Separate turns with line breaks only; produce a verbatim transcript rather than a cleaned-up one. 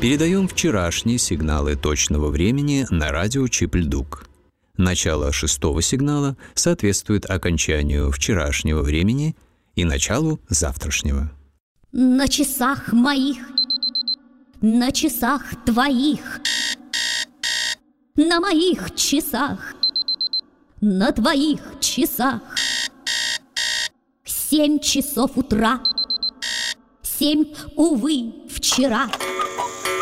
Передаем вчерашние сигналы точного времени на радио Чип-Льдук. Начало шестого сигнала соответствует окончанию вчерашнего времени и началу завтрашнего.
На часах моих, на часах твоих, на моих часах, на твоих часах. Семь часов утра, семь, увы, вчера.